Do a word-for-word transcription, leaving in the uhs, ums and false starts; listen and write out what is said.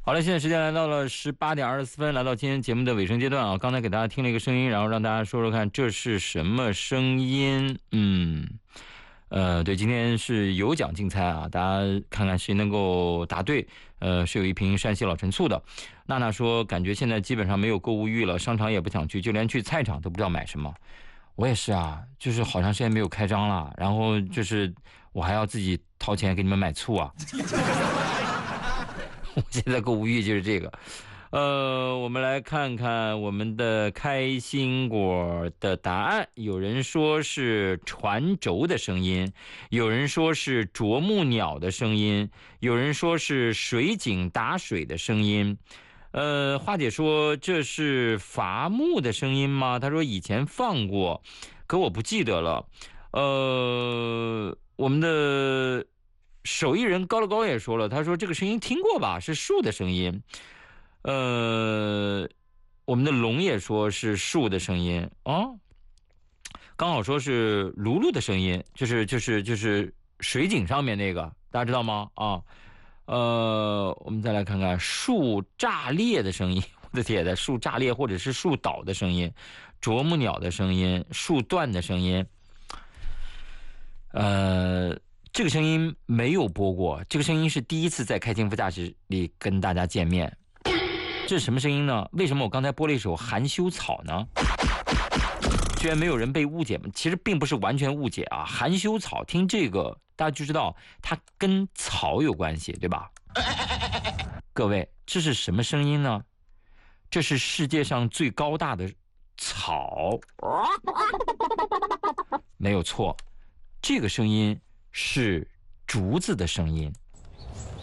好了，现在时间来到了十八点二十四分，来到今天节目的尾声阶段啊。刚才给大家听了一个声音，然后让大家说说看这是什么声音。嗯，呃，对，今天是有奖竞猜啊，大家看看谁能够答对。呃，是有一瓶山西老陈醋的。娜娜说，感觉现在基本上没有购物欲了，商场也不想去，就连去菜场都不知道买什么。我也是啊，就是好长时间没有开张了，然后就是我还要自己掏钱给你们买醋啊。我现在购物欲就是这个。呃，我们来看看我们的开心果的答案。有人说是船轴的声音，有人说是啄木鸟的声音，有人说是水井打水的声音。呃，花姐说这是伐木的声音吗？她说以前放过，可我不记得了。呃，我们的手艺人高乐高也说了，他说这个声音听过吧，是树的声音。呃，我们的龙也说是树的声音哦，刚好说是辘轳的声音，就是就是就是水井上面那个，大家知道吗？啊，呃，我们再来看看树炸裂的声音，我的天的，树炸裂或者是树倒的声音，啄木鸟的声音，树断的声音。呃，这个声音没有播过，这个声音是第一次在开心副驾驶里跟大家见面。这是什么声音呢？为什么我刚才播了一首含羞草呢？居然没有人被误解吗？其实并不是完全误解啊。含羞草听这个大家就知道它跟草有关系，对吧？各位，这是什么声音呢？这是世界上最高大的草。没有错，这个声音是竹子的声音。